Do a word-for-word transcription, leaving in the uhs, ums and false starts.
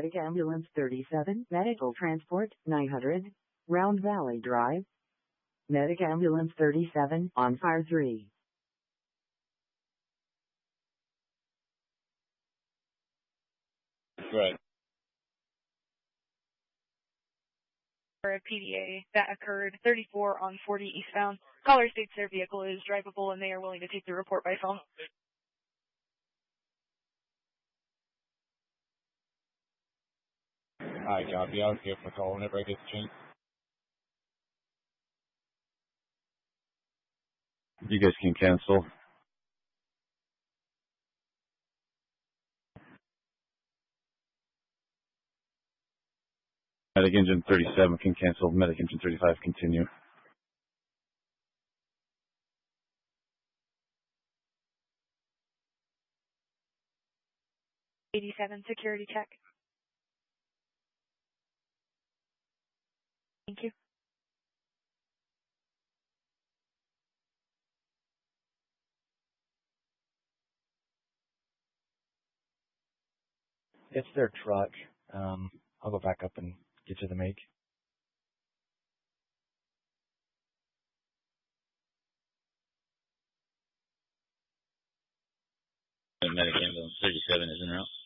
Medic Ambulance thirty-seven, Medical Transport nine hundred, Round Valley Drive. Medic Ambulance thirty-seven, on fire three. Right. For a P D A that occurred thirty-four on forty eastbound. Caller states their vehicle is drivable and they are willing to take the report by phone. Alright, copy. I'll give a call whenever I get the chance. You guys can cancel. Medic Engine thirty-seven can cancel. Medic Engine thirty-five continue. eighty-seven security check. Thank you. It's their truck. Um, I'll go back up and get you the make. Medic Ambulance thirty-seven is en route.